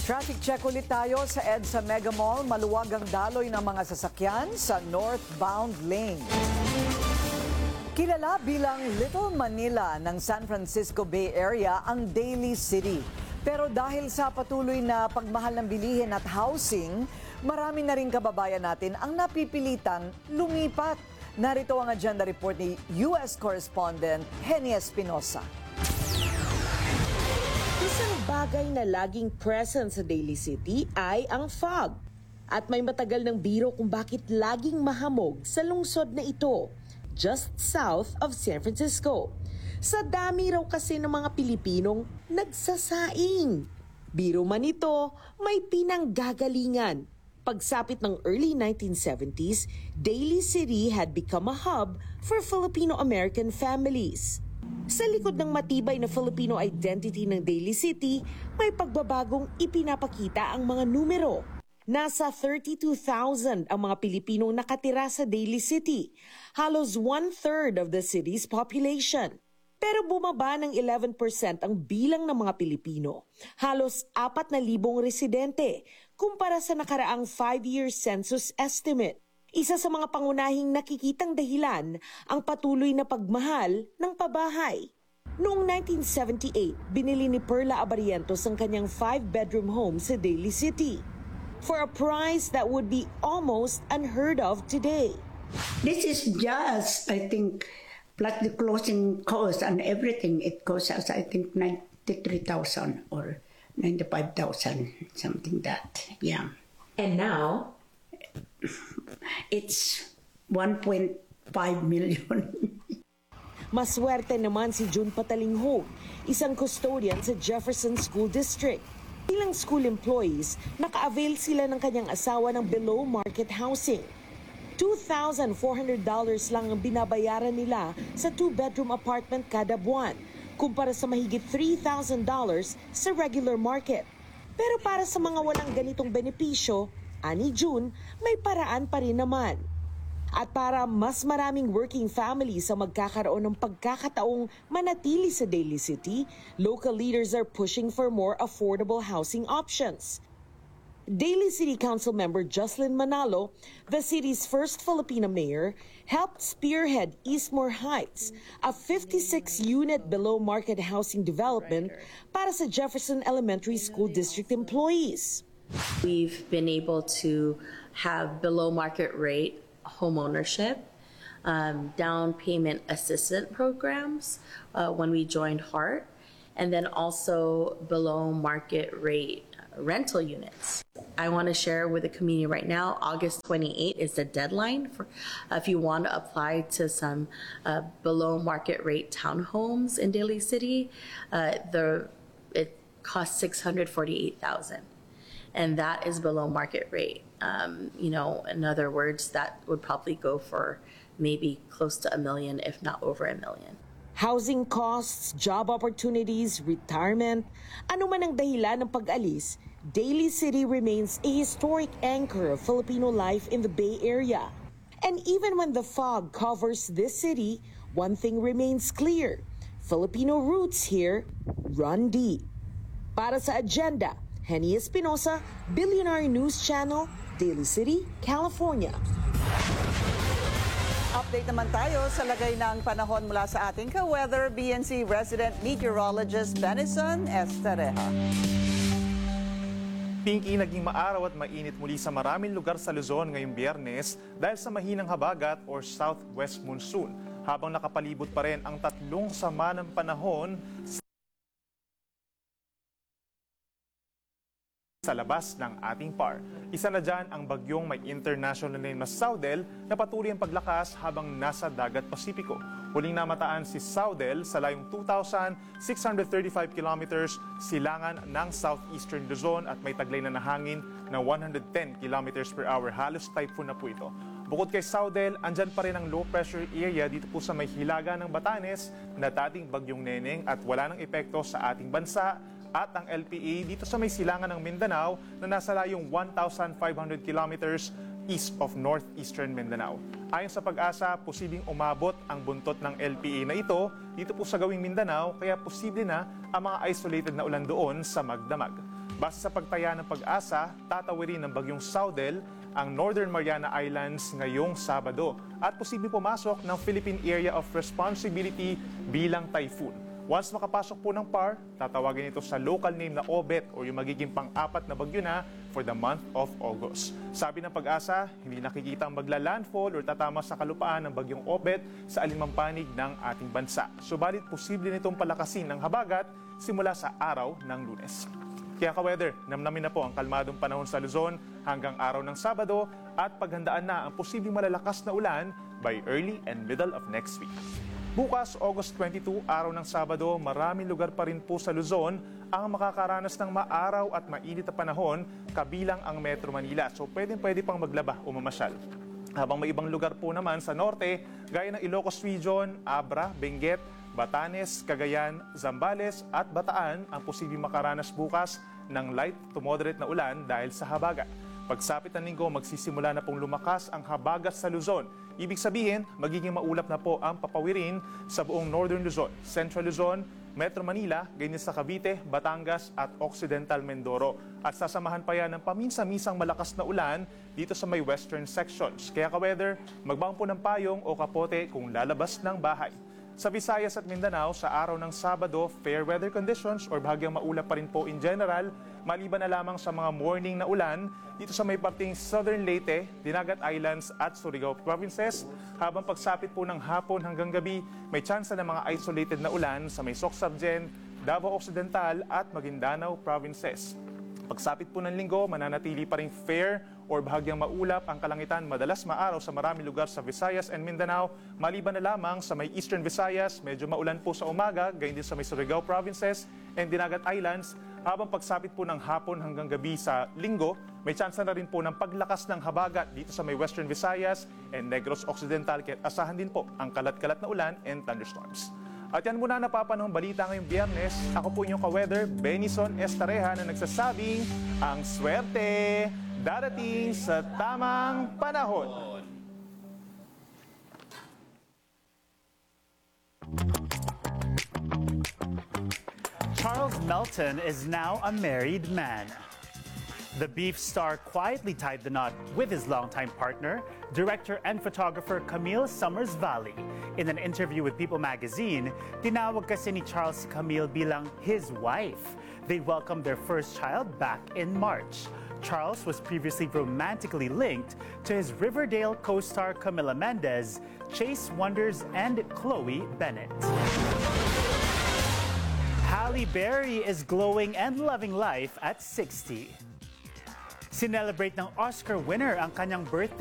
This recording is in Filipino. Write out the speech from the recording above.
Traffic check ulit tayo sa EDSA Mega Mall. Maluwag ang daloy ng mga sasakyan sa northbound lane. Kilala bilang Little Manila ng San Francisco Bay Area ang Daly City. Pero dahil sa patuloy na pagmahal ng bilihin at housing, marami na rin kababayan natin ang napipilitang lumipat. Narito ang agenda report ni U.S. correspondent Henny Espinosa. Isang bagay na laging present sa Daly City ay ang fog. At may matagal ng biro kung bakit laging mahamog sa lungsod na ito, just south of San Francisco. Sa dami raw kasi ng mga Pilipinong nagsasaing. Biro man ito, may pinanggagalingan. Pagsapit ng early 1970s, Daly City had become a hub for Filipino-American families. Sa likod ng matibay na Filipino identity ng Daly City, may pagbabagong ipinapakita ang mga numero. Nasa 32,000 ang mga Pilipinong nakatira sa Daly City, halos 1/3 of the city's population. Pero bumaba ng 11% ang bilang ng mga Pilipino, halos 4,000 residente, kumpara sa nakaraang 5-year census estimate. Isa sa mga pangunahing nakikitang dahilan ang patuloy na pagmahal ng pabahay. Noong 1978, binili ni Perla Abarientos ang kanyang 5-bedroom home sa Daly City for a price that would be almost unheard of today. This is just, I think, plus the closing cost and everything, it costs us, I think, 93,000 or 95,000, something that, yeah. And now, it's 1.5 million. maswerte naman si June Patalinghog, isang custodian sa Jefferson School District. Bilang school employees, naka-avail sila ng kanyang asawa ng below-market housing. $2,400 lang ang binabayaran nila sa 2-bedroom apartment kada buwan, kumpara sa mahigit $3,000 sa regular market. Pero para sa mga walang ganitong benepisyo, ani June, may paraan pa rin naman. At para mas maraming working families ang magkakaroon ng pagkakataong manatili sa Daly City, local leaders are pushing for more affordable housing options. Daly City Council member Jocelyn Manalo, the city's first Filipino mayor, helped spearhead Eastmore Heights, a 56-unit below-market housing development para sa Jefferson Elementary School District employees. We've been able to have below market rate home ownership, down payment assistance programs when we joined HEART, and then also below market rate rental units. I want to share with the community right now, August 28 is the deadline for if you want to apply to some below market rate townhomes in Daly City. It costs $648,000. And that is below market rate. In other words, that would probably go for maybe close to $1 million, if not over $1 million. Housing costs, job opportunities, retirement, ano man ang dahilan ng pag-alis, Daly City remains a historic anchor of Filipino life in the Bay Area. And even when the fog covers this city, one thing remains clear: Filipino roots here run deep. Para sa Agenda, Henny Espinosa, Billionaire News Channel, Daly City, California. Update naman tayo sa lagay ng panahon mula sa ating ka-weather BNC resident meteorologist Benison Estereja. Pinky, naging maaraw at mainit muli sa maraming lugar sa Luzon ngayong Biyernes dahil sa mahinang habagat or southwest monsoon, habang nakapalibot pa rin ang tatlong sama ng panahon sa labas ng ating PAR. Isa na dyan ang bagyong may international name na Saudel na patuloy ang paglakas habang nasa dagat Pasipiko. Huling namataan si Saudel sa layong 2,635 kilometers silangan ng southeastern Luzon at may taglay na hangin na 110 kilometers per hour. Halos typhoon na po ito. Bukod kay Saudel, andyan pa rin ang low pressure area dito po sa may hilaga ng Batanes na dating bagyong Neneng at wala ng epekto sa ating bansa, at ang LPA dito sa may silangan ng Mindanao na nasa layong 1,500 kilometers east of northeastern Mindanao. Ayon sa Pag-asa, posibleng umabot ang buntot ng LPA na ito dito po sa gawing Mindanao, kaya posible na ang mga isolated na ulan doon sa magdamag. Base sa pagtaya ng Pag-asa, tatawirin ng bagyong Saudel ang Northern Mariana Islands ngayong Sabado at posibleng pumasok ng Philippine Area of Responsibility bilang typhoon. Once makapasok po ng PAR, tatawagin ito sa local name na Obet o yung magiging pang-apat na bagyo na for the month of August. Sabi ng Pag-asa, hindi nakikita ang magla-landfall o tatama sa kalupaan ng bagyong Obet sa alinmang panig ng ating bansa. Subalit posible nitong palakasin ng habagat simula sa araw ng Lunes. Kaya ka-weather, namnamin na po ang kalmadong panahon sa Luzon hanggang araw ng Sabado at paghandaan na ang posibleng malalakas na ulan by early and middle of next week. Bukas, August 22, araw ng Sabado, maraming lugar pa rin po sa Luzon ang makakaranas ng maaraw at mainit na panahon kabilang ang Metro Manila. So pwede pang maglaba o mamasyal. Habang may ibang lugar po naman sa norte, gaya ng Ilocos Region, Abra, Benguet, Batanes, Cagayan, Zambales at Bataan ang posibleng makaranas bukas ng light to moderate na ulan dahil sa habagat. Pagsapit ng linggo, magsisimula na pong lumakas ang habagat sa Luzon. Ibig sabihin, magiging maulap na po ang papawirin sa buong Northern Luzon, Central Luzon, Metro Manila, ganyan sa Cavite, Batangas at Occidental Mindoro. At sasamahan pa yan ng paminsan-misang malakas na ulan dito sa may western sections. Kaya ka-weather, magbaon po ng payong o kapote kung lalabas ng bahay. Sa Visayas at Mindanao, sa araw ng Sabado, fair weather conditions or bahagyang maulap pa rin po in general, maliban na lamang sa mga morning na ulan dito sa may parting Southern Leyte, Dinagat Islands at Surigao provinces. Habang pagsapit po ng hapon hanggang gabi, may tsansa ng mga isolated na ulan sa may Soc-Sargen, Davao Occidental at Maguindanao provinces. Pagsapit po ng linggo, mananatili pa rin fair or bahagyang maulap ang kalangitan, madalas maaraw sa maraming lugar sa Visayas and Mindanao. Maliban na lamang sa may Eastern Visayas, medyo maulan po sa umaga, gayon din sa may Surigao provinces and Dinagat Islands. Habang pagsapit po ng hapon hanggang gabi sa linggo, may tsansa na rin po ng paglakas ng habagat dito sa may Western Visayas and Negros Occidental, kaya asahan din po ang kalat-kalat na ulan and thunderstorms. At yan muna napapanahong balita ngayong Biyernes. Ako po inyong ka-weather, Benison Estareja, na nagsasabing ang swerte darating sa tamang panahon. Charles Melton is now a married man. The beef star quietly tied the knot with his longtime partner, director and photographer Camille Summers Valley. In an interview with People magazine, tinawag kasi ni Charles si Camille bilang his wife. They welcomed their first child back in March. Charles was previously romantically linked to his Riverdale co-star Camila Mendez, Chase Wonders, and Chloe Bennett. Halle Berry is glowing and loving life at 60. Sinelebrate ng Oscar winner ang kanyang birthday